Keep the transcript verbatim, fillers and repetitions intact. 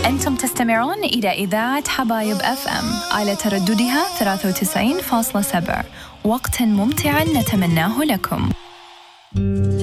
أنتم تستمعون إلى إذاعة حبايب أف أم على ترددها ثلاثة وتسعين فاصلة سبعة. وقتاً ممتعاً نتمناه لكم.